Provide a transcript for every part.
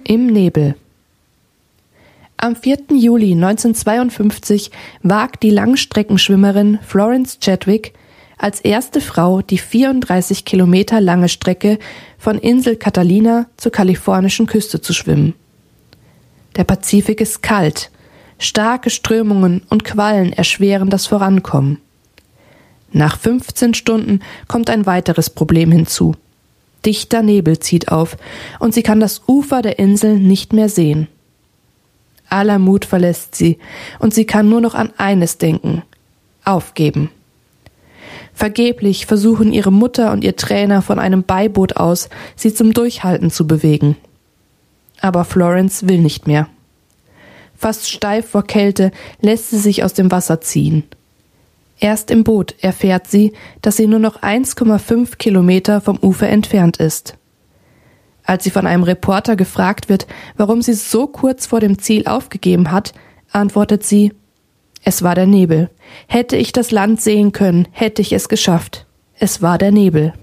Im Nebel. Am 4. Juli 1952 wagt die Langstreckenschwimmerin Florence Chadwick als erste Frau die 34 Kilometer lange Strecke von Insel Catalina zur kalifornischen Küste zu schwimmen. Der Pazifik ist kalt, starke Strömungen und Quallen erschweren das Vorankommen. Nach 15 Stunden kommt ein weiteres Problem hinzu. Dichter Nebel zieht auf und sie kann das Ufer der Insel nicht mehr sehen. Aller Mut verlässt sie und sie kann nur noch an eines denken: aufgeben. Vergeblich versuchen ihre Mutter und ihr Trainer von einem Beiboot aus, sie zum Durchhalten zu bewegen. Aber Florence will nicht mehr. Fast steif vor Kälte lässt sie sich aus dem Wasser ziehen. Erst im Boot erfährt sie, dass sie nur noch 1,5 Kilometer vom Ufer entfernt ist. Als sie von einem Reporter gefragt wird, warum sie so kurz vor dem Ziel aufgegeben hat, antwortet sie: Es war der Nebel. Hätte ich das Land sehen können, hätte ich es geschafft. Es war der Nebel.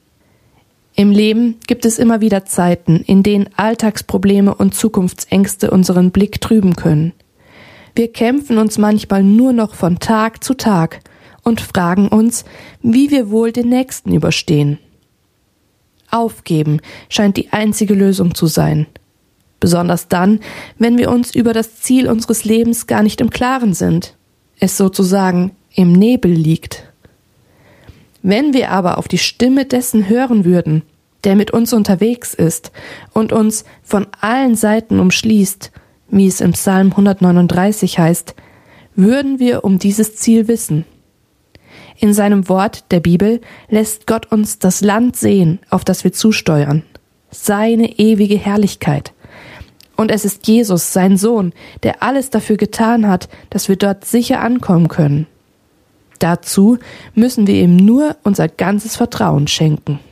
Im Leben gibt es immer wieder Zeiten, in denen Alltagsprobleme und Zukunftsängste unseren Blick trüben können. Wir kämpfen uns manchmal nur noch von Tag zu Tag und fragen uns, wie wir wohl den nächsten überstehen. Aufgeben scheint die einzige Lösung zu sein. Besonders dann, wenn wir uns über das Ziel unseres Lebens gar nicht im Klaren sind, es sozusagen im Nebel liegt. Wenn wir aber auf die Stimme dessen hören würden, der mit uns unterwegs ist und uns von allen Seiten umschließt, wie es im Psalm 139 heißt, würden wir um dieses Ziel wissen. In seinem Wort, der Bibel, lässt Gott uns das Land sehen, auf das wir zusteuern, seine ewige Herrlichkeit. Und es ist Jesus, sein Sohn, der alles dafür getan hat, dass wir dort sicher ankommen können. Dazu müssen wir ihm nur unser ganzes Vertrauen schenken.